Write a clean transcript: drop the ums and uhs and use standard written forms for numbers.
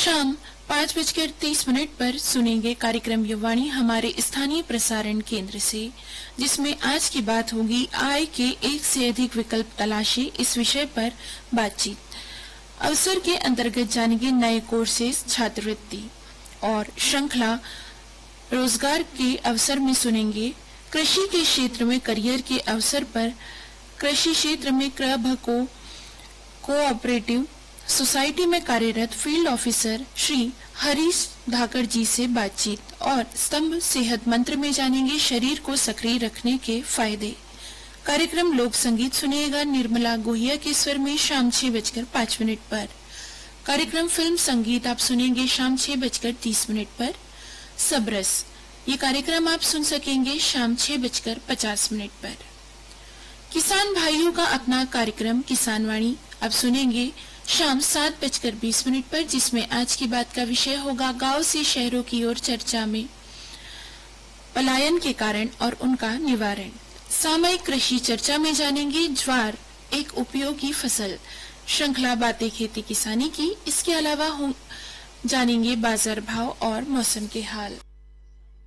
शाम 5:30 पर सुनेंगे कार्यक्रम युवाणी हमारे स्थानीय प्रसारण केंद्र से, जिसमें आज की बात होगी आय के एक से अधिक विकल्प तलाशे, इस विषय पर बातचीत। अवसर के अंतर्गत जानेंगे नए कोर्सेज, छात्रवृत्ति और श्रृंखला रोजगार के अवसर में सुनेंगे कृषि के क्षेत्र में करियर के अवसर पर कृषि क्षेत्र में कोऑपरेटिव सोसाइटी में कार्यरत फील्ड ऑफिसर श्री हरीश धाकड़ जी से बातचीत। और स्तंभ सेहत मंत्र में जानेंगे शरीर को सक्रिय रखने के फायदे। कार्यक्रम लोक संगीत सुनिएगा निर्मला गोहिया के स्वर में शाम 6:05 पर। कार्यक्रम फिल्म संगीत आप सुनेंगे शाम 6:30 पर। सबरस ये कार्यक्रम आप सुन सकेंगे शाम 6:50 पर। किसान भाइयों का अपना कार्यक्रम किसान वाणी अब सुनेंगे शाम 7:20 पर, जिसमें आज की बात का विषय होगा गांव से शहरों की ओर चर्चा में पलायन के कारण और उनका निवारण। सामयिक कृषि चर्चा में जानेंगे ज्वार एक उपयोगी फसल। श्रृंखला बातें खेती किसानी की, इसके अलावा जानेंगे बाजार भाव और मौसम के हाल।